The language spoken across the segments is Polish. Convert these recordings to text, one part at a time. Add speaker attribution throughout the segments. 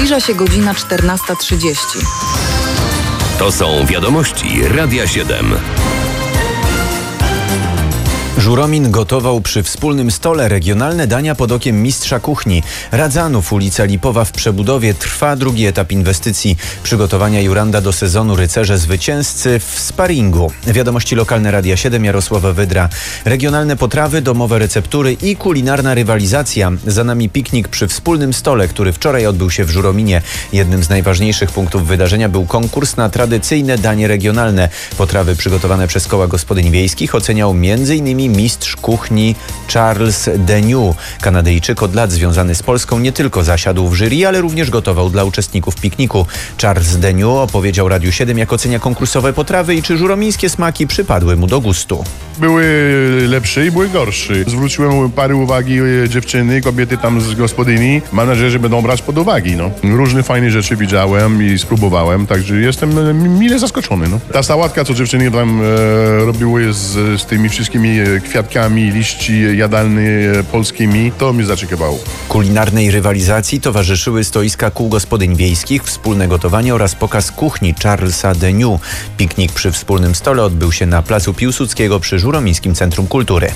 Speaker 1: Zbliża się godzina 14:30.
Speaker 2: To są wiadomości Radia 7.
Speaker 3: Żuromin gotował przy wspólnym stole regionalne dania pod okiem mistrza kuchni. Radzanów, ulica Lipowa w przebudowie. Trwa drugi etap inwestycji. Przygotowania Juranda do sezonu Rycerze Zwycięzcy w sparingu. Wiadomości lokalne Radia 7, Jarosława Wydra. Regionalne potrawy, domowe receptury i kulinarna rywalizacja. Za nami piknik przy wspólnym stole, który wczoraj odbył się w Żurominie. Jednym z najważniejszych punktów wydarzenia był konkurs na tradycyjne danie regionalne. Potrawy przygotowane przez koła gospodyń wiejskich oceniał m.in. mistrz kuchni Charles Deniu. Kanadyjczyk od lat związany z Polską nie tylko zasiadł w jury, ale również gotował dla uczestników pikniku. Charles Deniu opowiedział Radiu 7, jak ocenia konkursowe potrawy i czy żuromińskie smaki przypadły mu do gustu.
Speaker 4: Były lepsze i były gorsze. Zwróciłem parę uwagi dziewczyny, kobiety tam z gospodyni. Mam nadzieję, że będą brać pod uwagę. Różne fajne rzeczy widziałem i spróbowałem, także jestem mile zaskoczony. Ta sałatka, co dziewczyny tam robiły z tymi wszystkimi kwiatkami, liści jadalnymi polskimi, to mnie zaciekawało.
Speaker 3: Kulinarnej rywalizacji towarzyszyły stoiska kół gospodyń wiejskich, wspólne gotowanie oraz pokaz kuchni Charlesa Deniu. Piknik przy wspólnym stole odbył się na Placu Piłsudskiego przy Żuromińskim Centrum Kultury.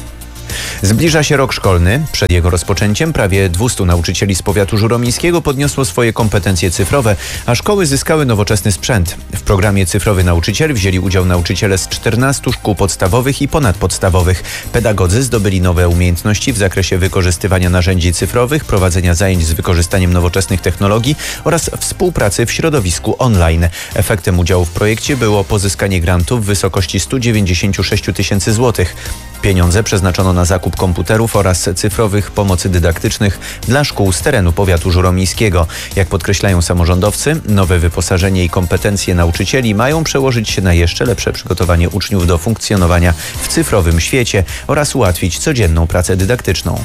Speaker 3: Zbliża się rok szkolny. Przed jego rozpoczęciem prawie 200 nauczycieli z powiatu żuromińskiego podniosło swoje kompetencje cyfrowe, a szkoły zyskały nowoczesny sprzęt. W programie Cyfrowy Nauczyciel wzięli udział nauczyciele z 14 szkół podstawowych i ponadpodstawowych. Pedagodzy zdobyli nowe umiejętności w zakresie wykorzystywania narzędzi cyfrowych, prowadzenia zajęć z wykorzystaniem nowoczesnych technologii oraz współpracy w środowisku online. Efektem udziału w projekcie było pozyskanie grantu w wysokości 196 000 złotych. Pieniądze przeznaczono na zakup komputerów oraz cyfrowych pomocy dydaktycznych dla szkół z terenu powiatu żuromińskiego. Jak podkreślają samorządowcy, nowe wyposażenie i kompetencje nauczycieli mają przełożyć się na jeszcze lepsze przygotowanie uczniów do funkcjonowania w cyfrowym świecie oraz ułatwić codzienną pracę dydaktyczną.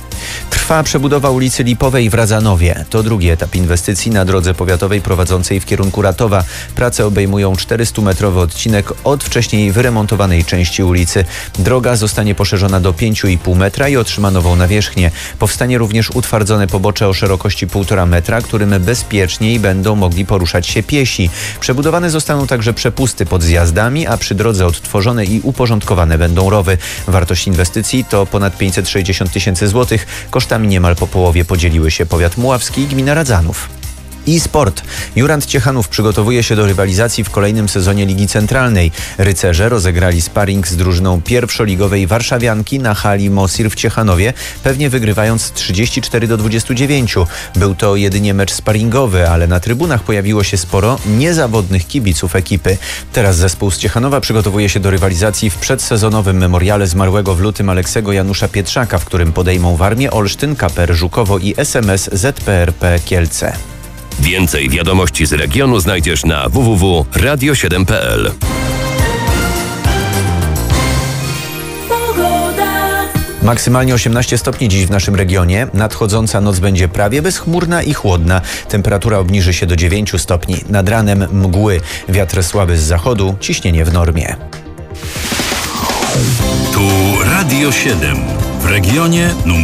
Speaker 3: Trwa przebudowa ulicy Lipowej w Radzanowie. To drugi etap inwestycji na drodze powiatowej prowadzącej w kierunku Ratowa. Prace obejmują 400-metrowy odcinek od wcześniej wyremontowanej części ulicy. Droga zostanie poszerzona do 5,5 metra i otrzyma nową nawierzchnię. Powstanie również utwardzone pobocze o szerokości 1,5 metra, którym bezpieczniej będą mogli poruszać się piesi. Przebudowane zostaną także przepusty pod zjazdami, a przy drodze odtworzone i uporządkowane będą rowy. Wartość inwestycji to ponad 560 000 złotych. Kosztami niemal po połowie podzieliły się powiat muławski i gmina Radzanów. I sport. Jurand Ciechanów przygotowuje się do rywalizacji w kolejnym sezonie Ligi Centralnej. Rycerze rozegrali sparring z drużyną pierwszoligowej warszawianki na hali Mosir w Ciechanowie, pewnie wygrywając 34-29. Był to jedynie mecz sparingowy, ale na trybunach pojawiło się sporo niezawodnych kibiców ekipy. Teraz zespół z Ciechanowa przygotowuje się do rywalizacji w przedsezonowym memoriale zmarłego w lutym Aleksego Janusza Pietrzaka, w którym podejmą Warmię, Olsztyn, KPR Żukowo i SMS ZPRP Kielce.
Speaker 2: Więcej wiadomości z regionu znajdziesz na www.radio7.pl.
Speaker 3: Maksymalnie 18 stopni dziś w naszym regionie. Nadchodząca noc będzie prawie bezchmurna i chłodna. Temperatura obniży się do 9 stopni. Nad ranem mgły. Wiatr słaby z zachodu. Ciśnienie w normie.
Speaker 5: Tu Radio 7. W regionie numer